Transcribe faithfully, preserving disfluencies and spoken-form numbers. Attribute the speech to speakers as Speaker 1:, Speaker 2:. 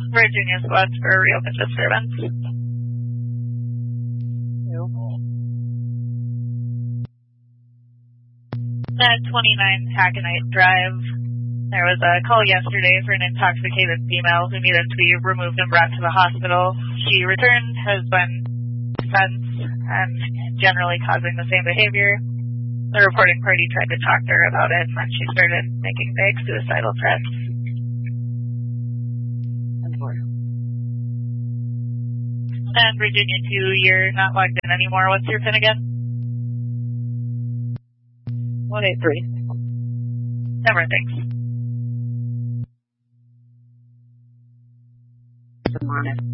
Speaker 1: Virginia squads for a reopen disturbance. At twenty-nine Hackenite Drive, there was a call yesterday for an intoxicated female who needed to be removed and brought to the hospital. She returned, has been since, and generally causing the same behavior. The reporting party tried to talk to her about it, and then she started making vague suicidal threats. And Virginia two, you're not logged in anymore. What's your PIN again?
Speaker 2: one eight three.
Speaker 1: Never, thanks.
Speaker 2: I'm on it.